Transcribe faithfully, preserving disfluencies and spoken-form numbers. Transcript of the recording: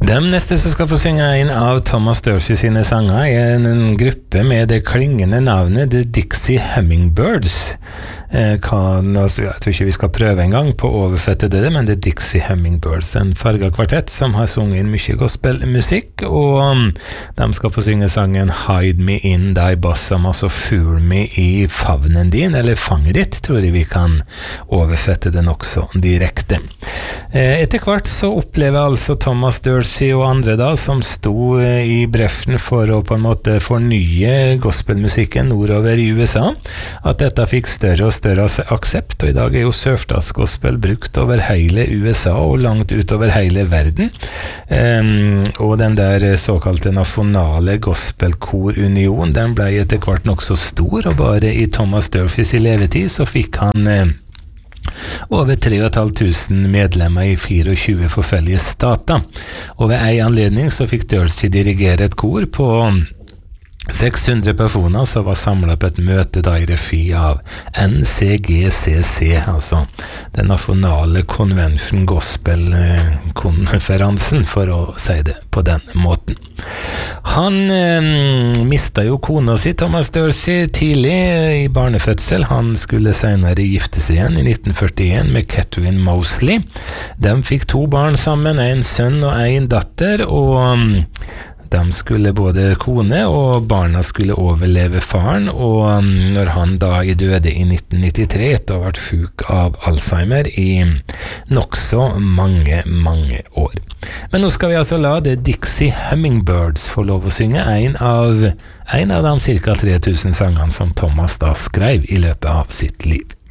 De neste som skal få synge en av Thomas Durfee sine sanger er en gruppe med det klingende navnet The Dixie Hummingbirds. Eh, kan, altså, jeg tror ikke vi skal prøve en gang på å oversette det, men The Dixie Hummingbirds, en farget kvartett som har sunget inn mye gospelmusikk, og um, de skal få synge sangen Hide Me in Thy Bosom, altså skjul meg i favnen din, eller fanget ditt, tror jeg vi kan oversette den også direkte. Eh, etter hvert så opplever altså Thomas Durfee og andre da, som sto i bresjen for å på en måte fornye gospelmusikken nordover i U S A, at dette fikk større og større aksept, og i dag er jo sørstatsgospel brukt over hele U S A og langt utover hele verden. Um, og den der såkalte nasjonale gospelkorunion, den ble etter hvert nok så stor, og bare i Thomas Durfees i levetid så fikk han eh, over tre og et halvt tusen medlemmer i tjuefire forskjellige stater. Og ved en anledning så fikk Durfee dirigere et kor på seks hundre personer som var samlet på et møte da i regi av N C G C C, altså den nasjonale Convention Gospel-konferansen, for å si det på den måten. Han eh, mistet jo kona si, Thomas Durfee, tidlig i barnefødsel. Han skulle senere gifte seg igjen i nitten førtien med Catherine Mosley. De fikk to barn sammen, en sønn og en datter, og de skulle både kone og barna skulle overleve faren, og når han da i døde i nitten nittitre etter å ha vært syk av Alzheimer i nokså mange, mange år. Men nå skal vi altså la The Dixie Hummingbirds få lov å synge en av, en av de cirka tre tusen sangene som Thomas da skrev i løpet av sitt liv.